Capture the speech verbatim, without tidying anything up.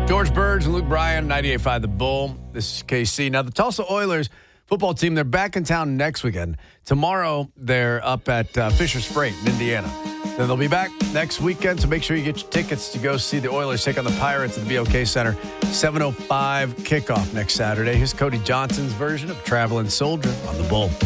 George Burge and Luke Bryan, ninety-eight point five The Bull. This is K C. Now, the Tulsa Oilers football team, they're back in town next weekend. Tomorrow, they're up at uh, Fisher's Freight in Indiana. Then they'll be back next weekend, so make sure you get your tickets to go see the Oilers take on the Pirates at the B O K Center. seven oh five kickoff next Saturday. Here's Cody Johnson's version of Traveling Soldier on The Bull.